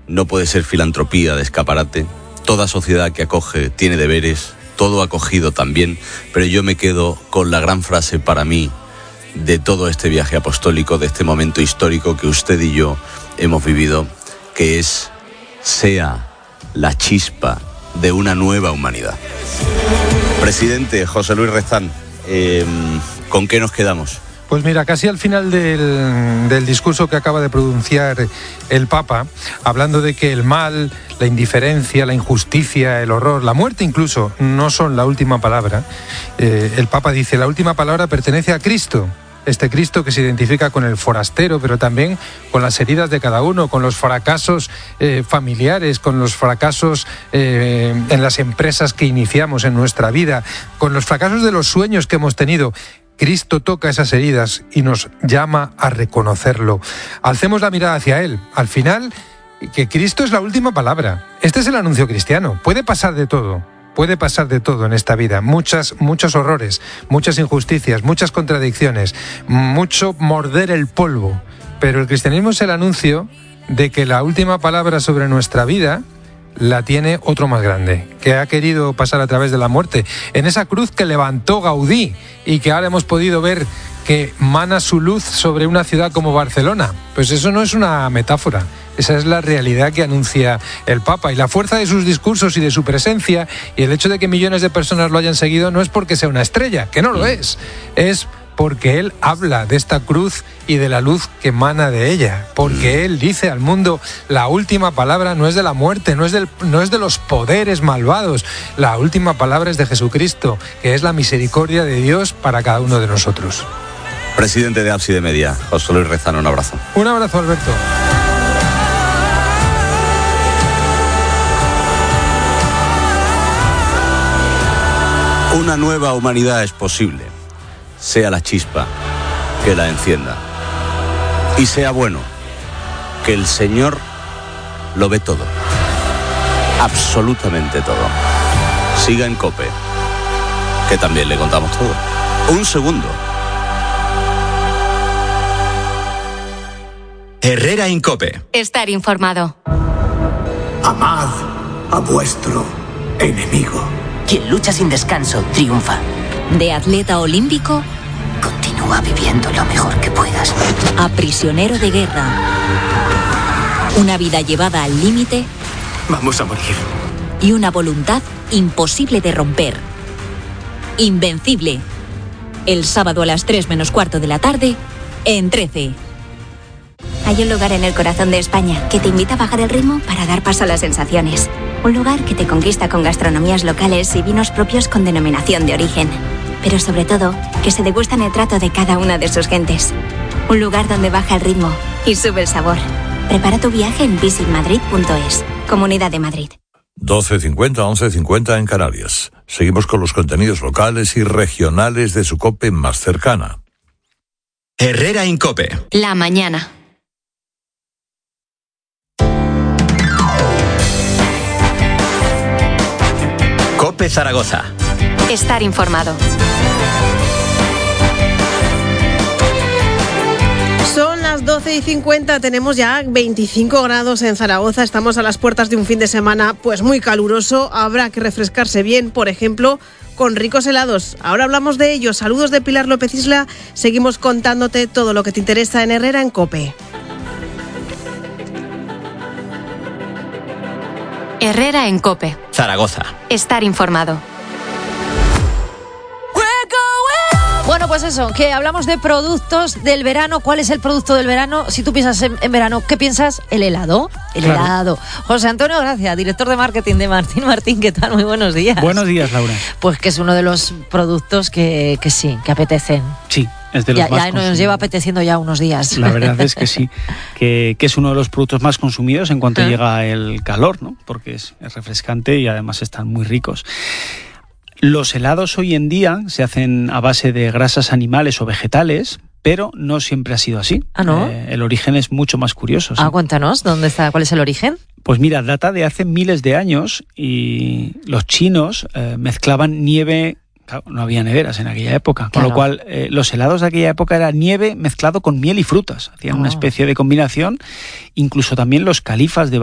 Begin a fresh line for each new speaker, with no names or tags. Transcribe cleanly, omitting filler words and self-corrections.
no puede ser filantropía de escaparate. Toda sociedad que acoge tiene deberes, todo acogido también, pero yo me quedo con la gran frase para mí de todo este viaje apostólico, de este momento histórico que usted y yo hemos vivido, que es: sea la chispa de una nueva humanidad. Presidente José Luis Rezán, ¿con qué nos quedamos?
Pues mira, casi al final del discurso que acaba de pronunciar el Papa, hablando de que el mal, la indiferencia, la injusticia, el horror, la muerte incluso, no son la última palabra, el Papa dice: la última palabra pertenece a Cristo. Este Cristo que se identifica con el forastero, pero también con las heridas de cada uno, con los fracasos familiares, con los fracasos en las empresas que iniciamos en nuestra vida, con los fracasos de los sueños que hemos tenido. Cristo toca esas heridas y nos llama a reconocerlo. Alcemos la mirada hacia Él. Al final, que Cristo es la última palabra. Este es el anuncio cristiano. Puede pasar de todo. Puede pasar de todo en esta vida, muchos horrores, muchas injusticias, muchas contradicciones, mucho morder el polvo, pero el cristianismo es el anuncio de que la última palabra sobre nuestra vida la tiene otro más grande, que ha querido pasar a través de la muerte, en esa cruz que levantó Gaudí y que ahora hemos podido ver que mana su luz sobre una ciudad como Barcelona. Pues eso no es una metáfora, esa es la realidad que anuncia el Papa, y la fuerza de sus discursos y de su presencia y el hecho de que millones de personas lo hayan seguido no es porque sea una estrella, que no lo es porque él habla de esta cruz y de la luz que emana de ella, porque él dice al mundo: la última palabra no es de la muerte, no es de los poderes malvados, la última palabra es de Jesucristo, que es la misericordia de Dios para cada uno de nosotros.
Presidente de Ábside Media, José Luis Rezán, un abrazo.
Un abrazo, Alberto.
Una nueva humanidad es posible, sea la chispa que la encienda, y sea bueno, que el Señor lo ve todo, absolutamente todo. Siga en COPE, que también le contamos todo. Un segundo.
Herrera en COPE.
Estar informado.
Amad a vuestro enemigo.
Quien lucha sin descanso triunfa.
De atleta olímpico,
Continúa viviendo lo mejor que puedas.
a prisionero de guerra. Una vida llevada al límite
Vamos a morir.
y una voluntad imposible de romper. Invencible. El sábado a las 3 menos cuarto de la tarde, en 13.
Hay un lugar en el corazón de España que te invita a bajar el ritmo para dar paso a las sensaciones. Un lugar que te conquista con gastronomías locales y vinos propios con denominación de origen. Pero sobre todo, que se degustan el trato de cada una de sus gentes. Un lugar donde baja el ritmo y sube el sabor. Prepara tu viaje en visitmadrid.es. Comunidad de Madrid.
12:50, 11:50 en Canarias. Seguimos con los contenidos locales y regionales de su COPE más cercana.
Herrera en COPE.
La mañana.
COPE Zaragoza.
Estar informado.
Son las 12:50, tenemos ya 25 grados en Zaragoza, estamos a las puertas de un fin de semana pues muy caluroso, habrá que refrescarse bien, por ejemplo, con ricos helados. Ahora hablamos de ellos. Saludos de Pilar López Isla, seguimos contándote todo lo que te interesa en Herrera en COPE.
Herrera en COPE.
Zaragoza.
Estar informado.
Bueno, pues eso, que hablamos de productos del verano. ¿Cuál es el producto del verano? Si tú piensas en verano, ¿qué piensas? El helado. Helado. José Antonio Gracia, director de marketing de Martín. Martín, ¿qué tal? Muy buenos días.
Buenos días, Laura.
Pues que es uno de los productos que sí, que apetecen.
Sí, es de los más
ya nos lleva apeteciendo ya unos días.
La verdad es que sí, que es uno de los productos más consumidos en cuanto llega el calor, ¿no? Porque es refrescante y además están muy ricos. Los helados hoy en día se hacen a base de grasas animales o vegetales, pero no siempre ha sido así.
¿Ah, no?
El origen es mucho más curioso. ¿Sí?
Cuéntanos, ¿cuál es el origen?
Pues mira, data de hace miles de años y los chinos mezclaban nieve. Claro, no había neveras en aquella época, con lo cual los helados de aquella época era nieve mezclado con miel y frutas. Hacían una especie de combinación. Incluso también los califas de